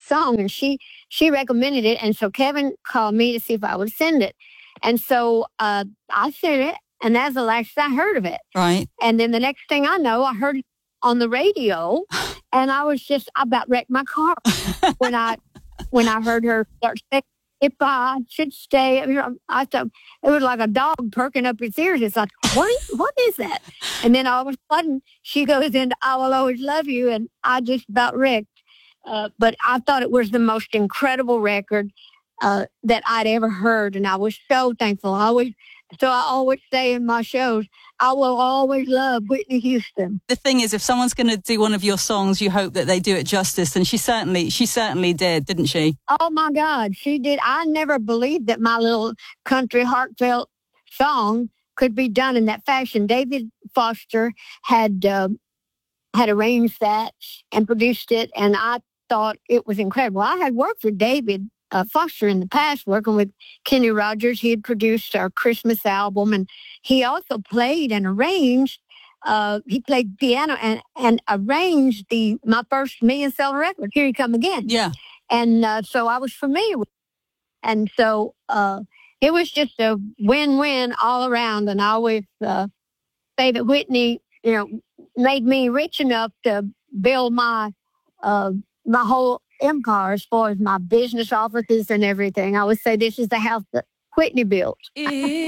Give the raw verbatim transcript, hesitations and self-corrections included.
song, and she she recommended it. And so Kevin called me to see if I would send it. And so uh, I sent it, and that's the last I heard of it. Right. And then the next thing I know, I heard it on the radio, and I was just I about wrecked my car when I when I heard her start saying, "If I should stay," I thought it was like a dog perking up its ears. It's like, what? What is that? And then all of a sudden, she goes into "I Will Always Love You," and I just about wrecked. Uh, but I thought it was the most incredible record uh, that I'd ever heard, and I was so thankful. I always, so I always say in my shows, I will always love Whitney Houston. The thing is, if someone's going to do one of your songs, you hope that they do it justice, and she certainly, she certainly did, didn't she? Oh my God, she did. I never believed that my little country heartfelt song could be done in that fashion. David Foster had uh, had arranged that and produced it, and I thought it was incredible. I had worked for David uh, Foster in the past, working with Kenny Rogers. He had produced our Christmas album, and he also played and arranged. Uh, he played piano and, and arranged the my first million seller record, Here You Come Again. Yeah. And uh, so I was familiar with it. And so uh, it was just a win-win all around. And I always uh, say that Whitney, you know, made me rich enough to build my uh, my whole empire as far as my business offices and everything. I would say this is the house that Whitney built.